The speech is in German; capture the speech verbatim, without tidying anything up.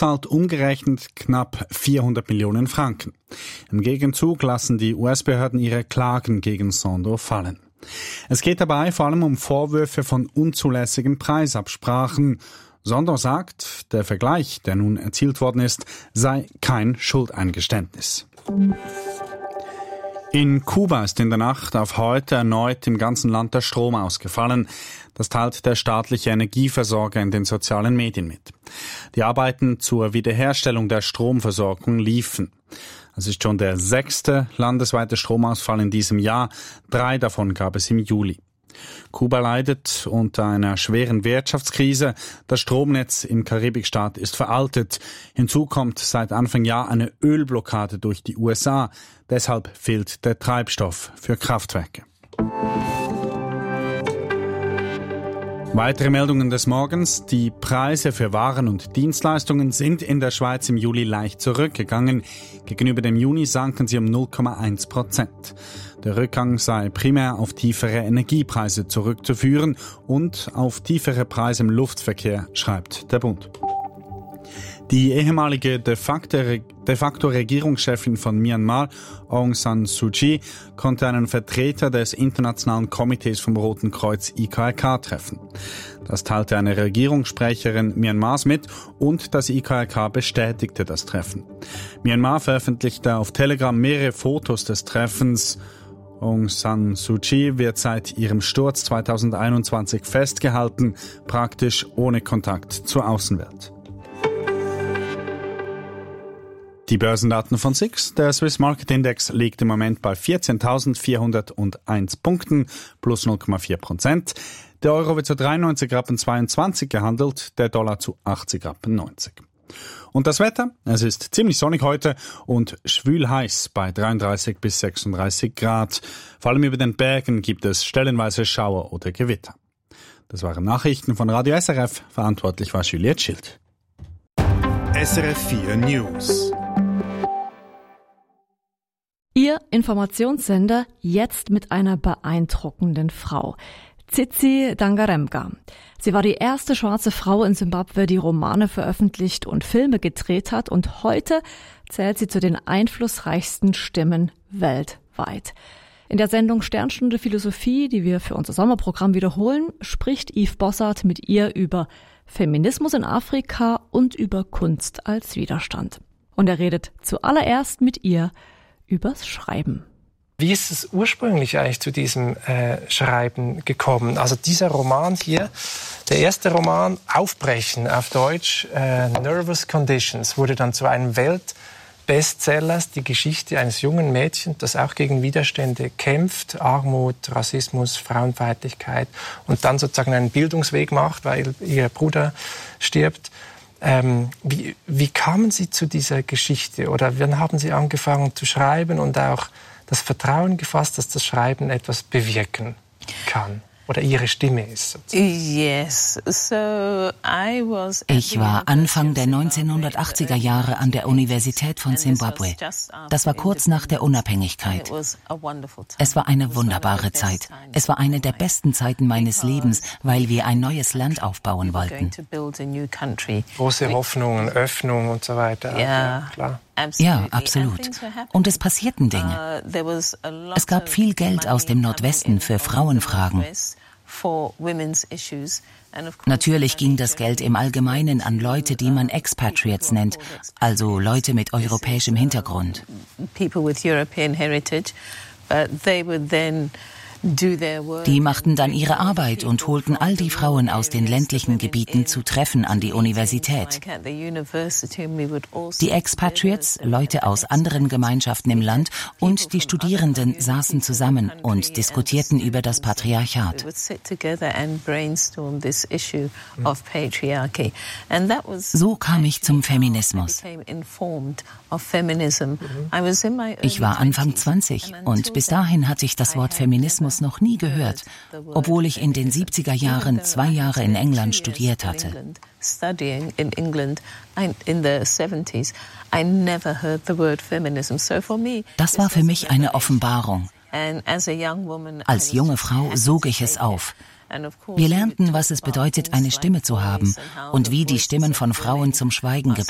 zahlt umgerechnet knapp vierhundert Millionen Franken. Im Gegenzug lassen die U S-Behörden ihre Klagen gegen Sandoz fallen. Es geht dabei vor allem um Vorwürfe von unzulässigen Preisabsprachen. Sandoz sagt, der Vergleich, der nun erzielt worden ist, sei kein Schuldeingeständnis. In Kuba ist in der Nacht auf heute erneut im ganzen Land der Strom ausgefallen. Das teilt der staatliche Energieversorger in den sozialen Medien mit. Die Arbeiten zur Wiederherstellung der Stromversorgung liefen. Es ist schon der sechste landesweite Stromausfall in diesem Jahr. Drei davon gab es im Juli. Kuba leidet unter einer schweren Wirtschaftskrise. Das Stromnetz im Karibikstaat ist veraltet. Hinzu kommt seit Anfang Jahr eine Ölblockade durch die U S A. Deshalb fehlt der Treibstoff für Kraftwerke. Weitere Meldungen des Morgens. Die Preise für Waren und Dienstleistungen sind in der Schweiz im Juli leicht zurückgegangen. Gegenüber dem Juni sanken sie um null Komma eins Prozent. Der Rückgang sei primär auf tiefere Energiepreise zurückzuführen und auf tiefere Preise im Luftverkehr, schreibt der Bund. Die ehemalige de facto, de facto Regierungschefin von Myanmar, Aung San Suu Kyi, konnte einen Vertreter des Internationalen Komitees vom Roten Kreuz I K R K treffen. Das teilte eine Regierungssprecherin Myanmars mit und das I K R K bestätigte das Treffen. Myanmar veröffentlichte auf Telegram mehrere Fotos des Treffens. Aung San Suu Kyi wird seit ihrem Sturz zweitausendeinundzwanzig festgehalten, praktisch ohne Kontakt zur Außenwelt. Die Börsendaten von S I X. Der Swiss Market Index liegt im Moment bei vierzehntausendvierhunderteins Punkten, plus null Komma vier Prozent. Der Euro wird zu dreiundneunzig Rappen zweiundzwanzig gehandelt, der Dollar zu achtzig Rappen neunzig. Und das Wetter? Es ist ziemlich sonnig heute und schwül heiß bei dreiunddreißig bis sechsunddreißig Grad. Vor allem über den Bergen gibt es stellenweise Schauer oder Gewitter. Das waren Nachrichten von Radio S R F. Verantwortlich war Juliette Schild. S R F vier News. Ihr Informationssender jetzt mit einer beeindruckenden Frau. Tsitsi Dangarembga. Sie war die erste schwarze Frau in Simbabwe, die Romane veröffentlicht und Filme gedreht hat, und heute zählt sie zu den einflussreichsten Stimmen weltweit. In der Sendung Sternstunde Philosophie, die wir für unser Sommerprogramm wiederholen, spricht Yves Bossart mit ihr über Feminismus in Afrika und über Kunst als Widerstand. Und er redet zuallererst mit ihr übers Schreiben. Wie ist es ursprünglich eigentlich zu diesem äh, Schreiben gekommen? Also dieser Roman hier, der erste Roman, Aufbrechen auf Deutsch, äh, Nervous Conditions, wurde dann zu einem Weltbestseller, die Geschichte eines jungen Mädchens, das auch gegen Widerstände kämpft, Armut, Rassismus, Frauenfeindlichkeit, und dann sozusagen einen Bildungsweg macht, weil ihr Bruder stirbt. Ähm, wie, wie kamen Sie zu dieser Geschichte, oder wann haben Sie angefangen zu schreiben und auch das Vertrauen gefasst, dass das Schreiben etwas bewirken kann oder Ihre Stimme ist? Yes. So I was ich war Anfang der neunzehnhundertachtziger Jahre an der Universität von Simbabwe. Das war kurz nach der Unabhängigkeit. Es war eine wunderbare Zeit. Es war eine der besten Zeiten meines Lebens, weil wir ein neues Land aufbauen wollten. Große Hoffnungen, Öffnung und so weiter. Ja, klar. Ja, absolut. Und es passierten Dinge. Es gab viel Geld aus dem Nordwesten für Frauenfragen. Natürlich ging das Geld im Allgemeinen an Leute, die man Expatriates nennt, also Leute mit europäischem Hintergrund. Die machten dann ihre Arbeit und holten all die Frauen aus den ländlichen Gebieten zu Treffen an die Universität. Die Expatriates, Leute aus anderen Gemeinschaften im Land, und die Studierenden saßen zusammen und diskutierten über das Patriarchat. So kam ich zum Feminismus. Ich war Anfang zwanzig und bis dahin hatte ich das Wort Feminismus noch nie gehört, obwohl ich in den siebziger Jahren zwei Jahre in England studiert hatte. Das war für mich eine Offenbarung. Als junge Frau sog ich es auf. Wir lernten, was es bedeutet, eine Stimme zu haben und wie die Stimmen von Frauen zum Schweigen gebracht